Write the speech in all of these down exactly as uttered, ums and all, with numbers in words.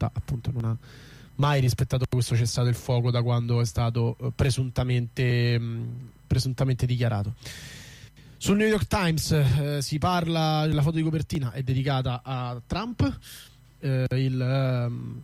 lotta appunto non ha mai rispettato questo cessate il fuoco da quando è stato eh, presuntamente, mh, presuntamente dichiarato. Sul New York Times eh, si parla, la foto di copertina è dedicata a Trump, eh, il, ehm,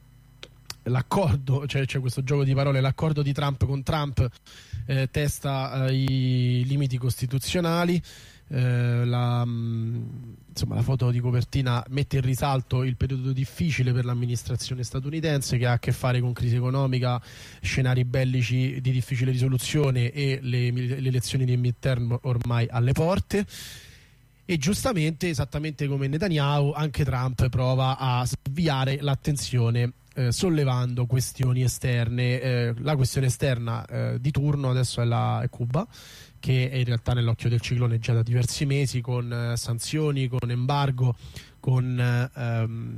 l'accordo, cioè c'è questo gioco di parole, l'accordo di Trump con Trump eh, testa eh, i limiti costituzionali. Eh, la, mh, insomma, la foto di copertina mette in risalto il periodo difficile per l'amministrazione statunitense, che ha a che fare con crisi economica, scenari bellici di difficile risoluzione e le, le elezioni di midterm ormai alle porte. E giustamente, esattamente come Netanyahu, anche Trump prova a sviare l'attenzione eh, sollevando questioni esterne. Eh, la questione esterna eh, di turno adesso è, la, è Cuba, che è in realtà nell'occhio del ciclone già da diversi mesi, con eh, sanzioni, con embargo, con, ehm,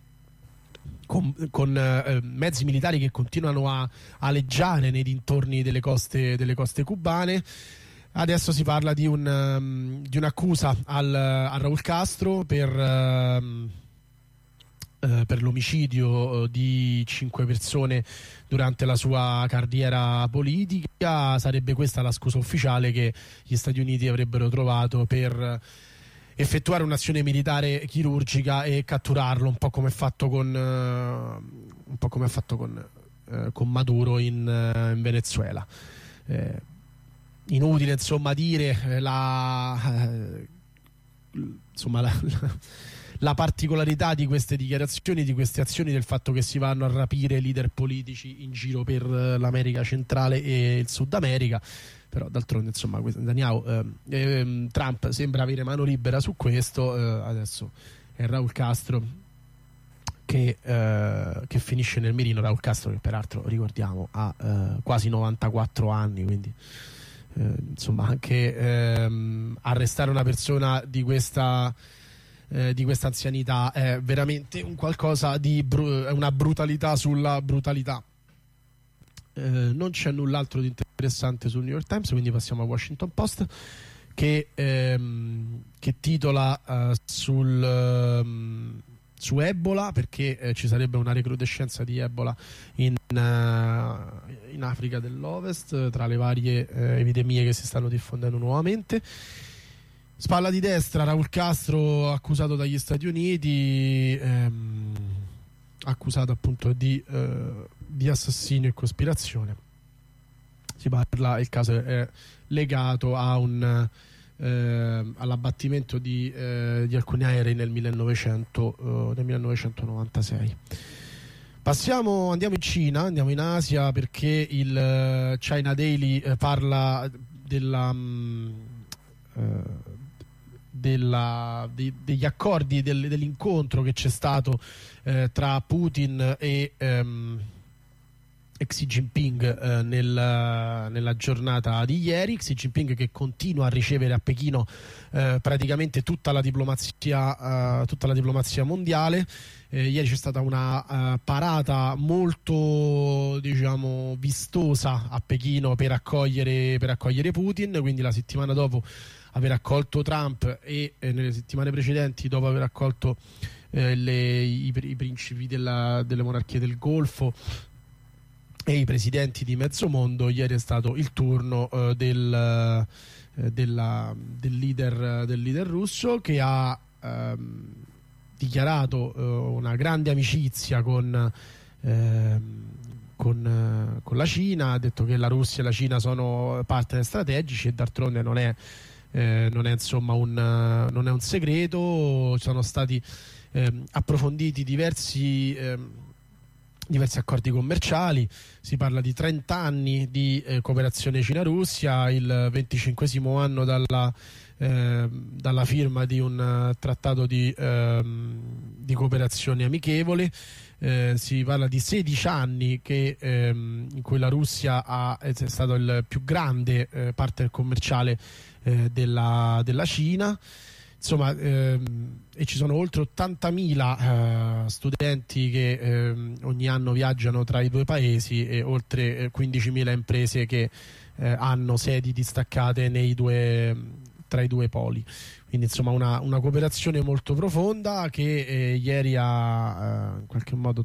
con, con eh, mezzi militari che continuano a aleggiare nei dintorni delle coste, delle coste cubane. Adesso si parla di, un, um, di un'accusa al, a Raul Castro per, um, uh, per l'omicidio di cinque persone durante la sua carriera politica. Sarebbe questa la scusa ufficiale che gli Stati Uniti avrebbero trovato per effettuare un'azione militare chirurgica e catturarlo, un po' come è fatto con, uh, un po' come è fatto con, uh, con Maduro in, uh, in Venezuela. Eh, Inutile insomma dire la, eh, insomma, la, la, la particolarità di queste dichiarazioni, di queste azioni, del fatto che si vanno a rapire leader politici in giro per l'America centrale e il Sud America. Però d'altronde insomma Netanyahu, eh, eh, Trump sembra avere mano libera su questo. Eh, adesso è Raul Castro che, eh, che finisce nel mirino. Raul Castro, che peraltro ricordiamo ha eh, quasi novantaquattro anni, quindi Eh, insomma anche ehm, arrestare una persona di questa eh, di questa anzianità è veramente un qualcosa di bru- una brutalità sulla brutalità. Eh, non c'è null'altro di interessante sul New York Times, quindi passiamo a Washington Post, che, ehm, che titola eh, sul ehm, su Ebola, perché eh, ci sarebbe una recrudescenza di Ebola in, uh, in Africa dell'Ovest, tra le varie eh, epidemie che si stanno diffondendo nuovamente. Spalla di destra, Raul Castro accusato dagli Stati Uniti, ehm, accusato appunto di, eh, di assassinio e cospirazione. Si parla, il caso è legato a un Eh, all'abbattimento di, eh, di alcuni aerei nel, millenovecento, eh, nel millenovecentonovantasei. Passiamo, andiamo in Cina, andiamo in Asia, perché il uh, China Daily eh, parla della, mh, eh, della, de, degli accordi, del, dell'incontro che c'è stato eh, tra Putin e ehm, Xi Jinping eh, nel, nella giornata di ieri. Xi Jinping che continua a ricevere a Pechino eh, praticamente tutta la diplomazia, uh, tutta la diplomazia mondiale. Eh, ieri c'è stata una uh, parata molto, diciamo, vistosa a Pechino per accogliere, per accogliere Putin, quindi la settimana dopo aver accolto Trump e eh, nelle settimane precedenti dopo aver accolto eh, le, i, i principi della, delle monarchie del Golfo e i presidenti di mezzo mondo. Ieri è stato il turno uh, del, uh, della, del, leader, del leader russo, che ha um, dichiarato uh, una grande amicizia con, uh, con, uh, con la Cina. Ha detto che la Russia e la Cina sono partner strategici, e d'altronde non è, uh, non è insomma un, uh, non è un segreto. Sono stati uh, approfonditi diversi uh, diversi accordi commerciali. Si parla di trenta anni di eh, cooperazione Cina-Russia, il venticinquesimo anno dalla, eh, dalla firma di un uh, trattato di, ehm, di cooperazione amichevole. Eh, si parla di sedici anni che, ehm, in cui la Russia ha, è stato il più grande eh, partner commerciale eh, della, della Cina. Insomma, ehm, e ci sono oltre ottantamila eh, studenti che ehm, ogni anno viaggiano tra i due paesi, e oltre eh, quindicimila imprese che eh, hanno sedi distaccate nei due, tra i due poli. Quindi insomma una, una cooperazione molto profonda che eh, ieri ha eh, in qualche modo